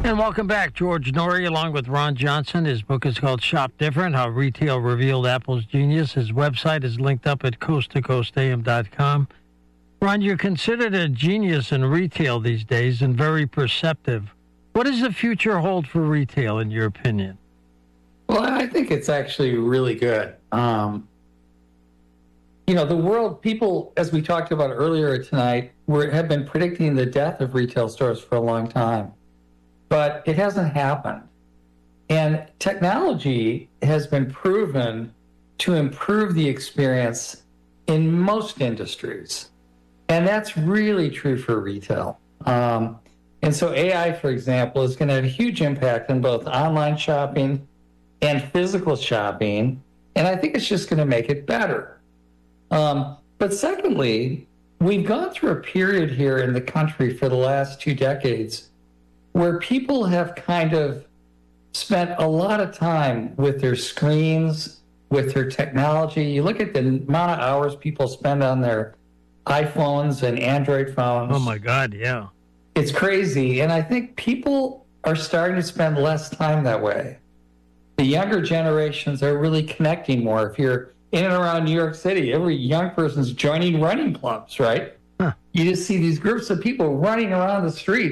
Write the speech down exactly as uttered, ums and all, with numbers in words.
And welcome back. George Noory along with Ron Johnson. His book is called Shop Different, How Retail Revealed Apple's Genius. His website is linked up at coast to coast a m dot com. Ron, you're considered a genius in retail these days and very perceptive. What does the future hold for retail, in your opinion? Well, I think it's actually really good. Um, you know, the world, people, as we talked about earlier tonight, were, have been predicting the death of retail stores for a long time. But it hasn't happened. And technology has been proven to improve the experience in most industries. And that's really true for retail. Um, and so A I, for example, is going to have a huge impact on both online shopping and physical shopping. And I think it's just going to make it better. Um, but secondly, we've gone through a period here in the country for the last two decades where people have kind of spent a lot of time with their screens, with their technology. You look at the amount of hours people spend on their iPhones and Android phones. Oh, my God, yeah. It's crazy. And I think people are starting to spend less time that way. The younger generations are really connecting more. If you're in and around New York City, every young person's joining running clubs, right? Huh. You just see these groups of people running around the streets.